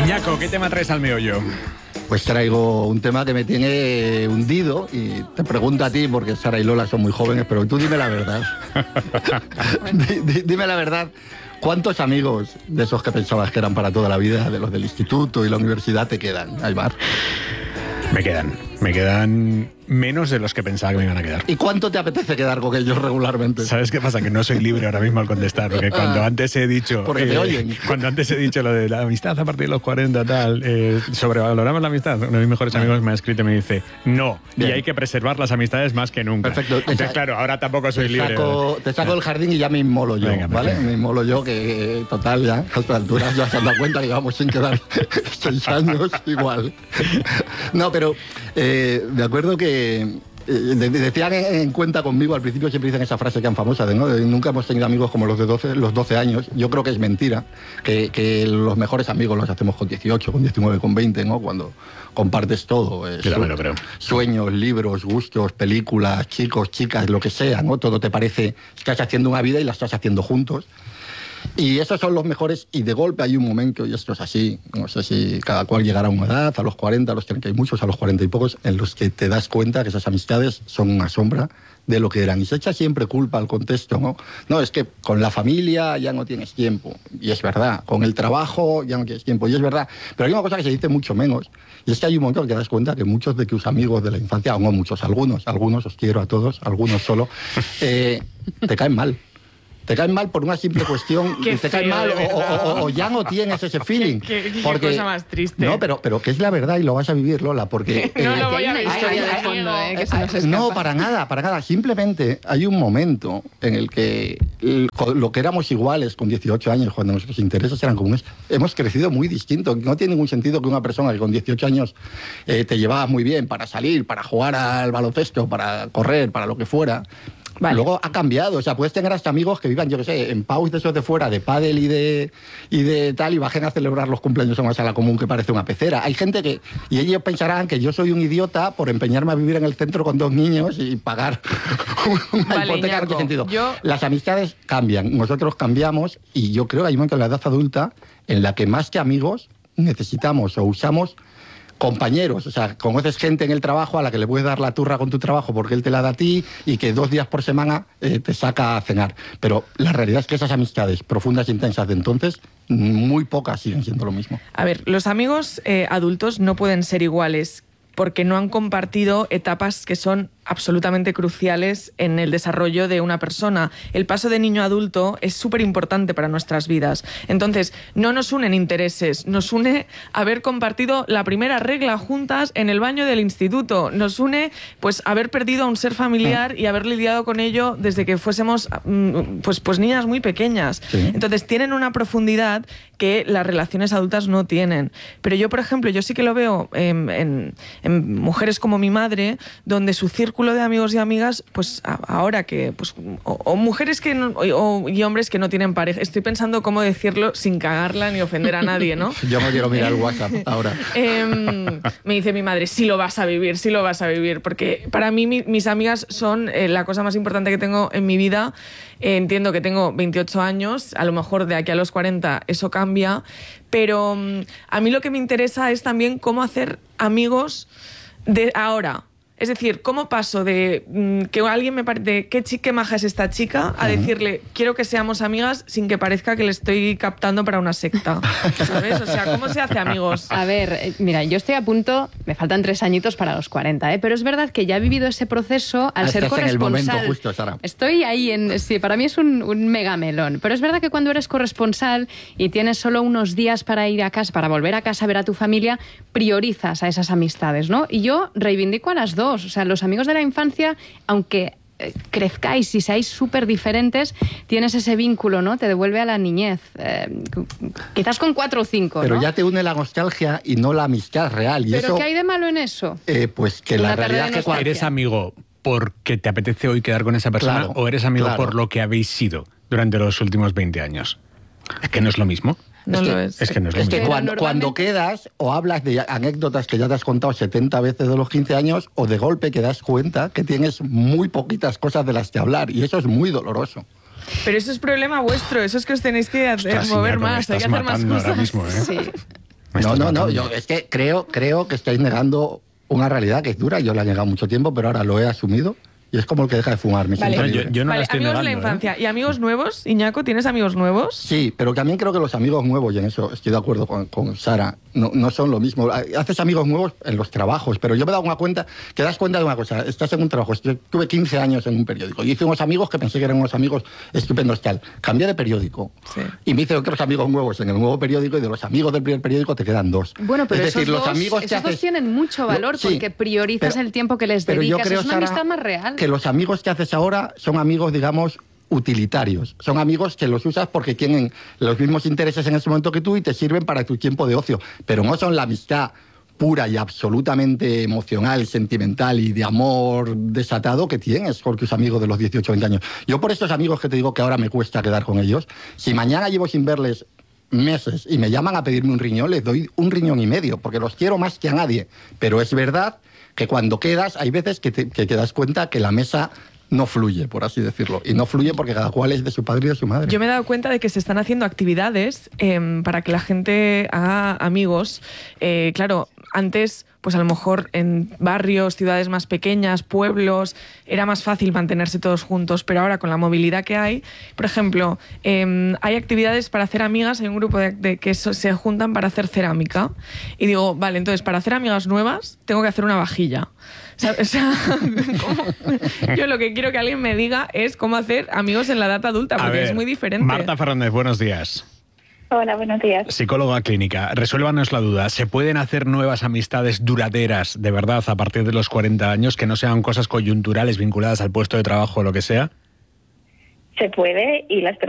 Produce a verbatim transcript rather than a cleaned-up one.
Ñaco, ¿qué tema traes al meollo? Pues traigo un tema que me tiene hundido y te pregunto a ti, porque Sara y Lola son muy jóvenes, pero tú dime la verdad. Dime la verdad. ¿Cuántos amigos de esos que pensabas que eran para toda la vida, de los del instituto y la universidad, te quedan, Aimar? Me quedan. Me quedan menos de los que pensaba que me iban a quedar. ¿Y cuánto te apetece quedar con ellos regularmente? ¿Sabes qué pasa? Que no soy libre ahora mismo al contestar, porque cuando antes he dicho... Porque te eh, oyen. Cuando antes he dicho lo de la amistad a partir de los cuarenta, tal, eh, sobrevaloramos la amistad, uno de mis mejores amigos me ha escrito y me dice, no, Bien. y hay que preservar las amistades más que nunca. Perfecto. Entonces, claro, ahora tampoco soy te libre. Saco, te saco del jardín y ya me inmolo yo, Venga, ¿vale? Me inmolo yo, que total, ya, a estas alturas ya se han dado cuenta que llevamos sin quedar seis años igual. No, pero eh, me acuerdo que decían en cuenta conmigo, al principio siempre dicen esa frase tan famosa de, ¿no? de nunca hemos tenido amigos como los de doce, los doce años. Yo creo que es mentira, que, que los mejores amigos los hacemos con dieciocho, con diecinueve, con veinte, ¿no? Cuando compartes todo, eh, Yo también lo creo. Sueños, libros, gustos, películas, chicos, chicas, lo que sea, ¿no? Todo te parece, estás haciendo una vida y la estás haciendo juntos. Y esos son los mejores, y de golpe hay un momento, y esto es así, no sé si cada cual llegará a una edad, a los cuarenta, a los treinta y muchos, a los cuarenta y pocos, en los que te das cuenta que esas amistades son una sombra de lo que eran. Y se echa siempre culpa al contexto, ¿no? No, es que con la familia ya no tienes tiempo, y es verdad, con el trabajo ya no tienes tiempo, y es verdad. Pero hay una cosa que se dice mucho menos, y es que hay un momento que te das cuenta que muchos de tus amigos de la infancia, o no muchos, algunos, algunos, os quiero a todos, algunos solo, eh, te caen mal. Te caen mal por una simple cuestión, y te caen mal o, o, o ya no tienes ese feeling. Qué, qué, porque, qué cosa más triste. No, pero, pero que es la verdad y lo vas a vivir, Lola, porque... no eh, lo voy a hay una historia de fondo, eh, que se nos escapa. No, para nada, para nada. Simplemente hay un momento en el que lo que éramos iguales con dieciocho años, cuando nuestros intereses eran comunes, hemos crecido muy distinto. No tiene ningún sentido que una persona que con dieciocho años eh, te llevaba muy bien para salir, para jugar al baloncesto, para correr, para lo que fuera... Vale. Luego ha cambiado, o sea, puedes tener hasta amigos que vivan, yo qué sé, en paus de esos de fuera, de pádel y de, y de tal, y bajen a celebrar los cumpleaños en una sala común que parece una pecera. Hay gente que, y ellos pensarán que yo soy un idiota por empeñarme a vivir en el centro con dos niños y pagar una vale, hipoteca. ¿En qué sentido? Yo... Las amistades cambian, nosotros cambiamos, y yo creo que hay un momento en la edad adulta en la que más que amigos necesitamos o usamos compañeros, o sea, conoces gente en el trabajo a la que le puedes dar la turra con tu trabajo porque él te la da a ti y que dos días por semana eh, te saca a cenar. Pero la realidad es que esas amistades profundas e intensas de entonces, muy pocas siguen siendo lo mismo. A ver, los amigos eh, adultos no pueden ser iguales porque no han compartido etapas que son absolutamente cruciales en el desarrollo de una persona. El paso de niño a adulto es súper importante para nuestras vidas. Entonces, no nos unen intereses, nos une haber compartido la primera regla juntas en el baño del instituto, nos une pues haber perdido a un ser familiar y haber lidiado con ello desde que fuésemos pues, pues niñas muy pequeñas. Sí. Entonces, tienen una profundidad que las relaciones adultas no tienen. Pero yo, por ejemplo, yo sí que lo veo en, en, en mujeres como mi madre, donde su círculo de amigos y amigas, pues ahora que, pues, o, o mujeres que no, o, y hombres que no tienen pareja. Estoy pensando cómo decirlo sin cagarla ni ofender a nadie, ¿no? Yo me quiero mirar el WhatsApp ahora. Eh, me dice mi madre, sí lo vas a vivir, sí lo vas a vivir, porque para mí mi, mis amigas son eh, la cosa más importante que tengo en mi vida. Eh, entiendo que tengo veintiocho años, a lo mejor de aquí a los cuarenta eso cambia, pero um, a mí lo que me interesa es también cómo hacer amigos de ahora. Es decir, ¿cómo paso de mmm, que alguien me parece qué chica, qué maja es esta chica, a decirle quiero que seamos amigas sin que parezca que le estoy captando para una secta? ¿Sabes? O sea, ¿cómo se hace amigos? A ver, mira, yo estoy a punto, me faltan tres añitos para los cuarenta, ¿eh? Pero es verdad que ya he vivido ese proceso al ah, ser corresponsal. En el momento justo, Sara. Estoy ahí, en, sí, para mí es un, un mega melón. Pero es verdad que cuando eres corresponsal y tienes solo unos días para ir a casa, para volver a casa a ver a tu familia, priorizas a esas amistades, ¿no? Y yo reivindico a las dos. O sea, los amigos de la infancia, aunque eh, crezcáis y seáis súper diferentes, tienes ese vínculo, ¿no? Te devuelve a la niñez. Eh, quizás con cuatro o cinco, Pero ¿no? ya te une la nostalgia y no la amistad real. Y ¿Pero eso, qué hay de malo en eso? Eh, pues que Una la realidad es que nostalgia. ¿Eres amigo porque te apetece hoy quedar con esa persona Claro, o eres amigo claro. por lo que habéis sido durante los últimos veinte años? Es que no es lo mismo. No es lo que, es. Es que no es lo Es que mismo. cuando, normalmente... cuando quedas o hablas de anécdotas que ya te has contado setenta veces de los quince años, o de golpe te das cuenta que tienes muy poquitas cosas de las que hablar, y eso es muy doloroso. Pero eso es problema vuestro, eso es que os tenéis que hacer, Ostras, mover Iñaco, me más, hay estás que hacer más matando cosas. ahora mismo, ¿eh? Sí. No, no, no, yo es que creo, creo que estáis negando una realidad que es dura. Yo la he negado mucho tiempo, pero ahora lo he asumido. Y es como el que deja de fumar. Me vale. siento yo, yo no vale, la estoy amigos negando, de la infancia. ¿eh? ¿Y amigos nuevos? Iñaco, ¿tienes amigos nuevos? Sí, pero también creo que los amigos nuevos, y en eso estoy de acuerdo con, con Sara, no, no son lo mismo. Haces amigos nuevos en los trabajos, pero yo me he dado una cuenta, que das cuenta de una cosa. Estás en un trabajo, yo tuve quince años en un periódico y hice unos amigos que pensé que eran unos amigos estupendos tal. Cambié de periódico Sí. y me hice otros amigos nuevos en el nuevo periódico y de los amigos del primer periódico te quedan dos. Bueno, pero es esos, decir, dos, los amigos esos que dos haces, tienen mucho valor lo, sí, porque priorizas pero, el tiempo que les pero yo dedicas. creo, Es una Sara, amistad más real. que los amigos que haces ahora son amigos, digamos, utilitarios. Son amigos que los usas porque tienen los mismos intereses en ese momento que tú y te sirven para tu tiempo de ocio. Pero no son la amistad pura y absolutamente emocional, sentimental y de amor desatado que tienes con tus amigos de los dieciocho, veinte años. Yo por estos amigos que te digo que ahora me cuesta quedar con ellos, si mañana llevo sin verles meses y me llaman a pedirme un riñón, les doy un riñón y medio, porque los quiero más que a nadie. Pero es verdad que cuando quedas, hay veces que te, que te das cuenta que la mesa no fluye, por así decirlo. Y no fluye porque cada cual es de su padre y de su madre. Yo me he dado cuenta de que se están haciendo actividades eh, para que la gente haga amigos. Eh, claro, antes, pues a lo mejor en barrios, ciudades más pequeñas, pueblos, era más fácil mantenerse todos juntos, pero ahora con la movilidad que hay, por ejemplo, eh, hay actividades para hacer amigas, hay un grupo de, de que so, se juntan para hacer cerámica. Y digo, vale, entonces para hacer amigas nuevas tengo que hacer una vajilla. O sea, ¿cómo? Yo lo que quiero que alguien me diga es cómo hacer amigos en la edad adulta, porque ver, es muy diferente. Marta Fernández, buenos días. Hola, buenos días. Psicóloga clínica, resuélvanos la duda. ¿Se pueden hacer nuevas amistades duraderas, de verdad, a partir de los cuarenta años, que no sean cosas coyunturales vinculadas al puesto de trabajo o lo que sea? Se puede, y las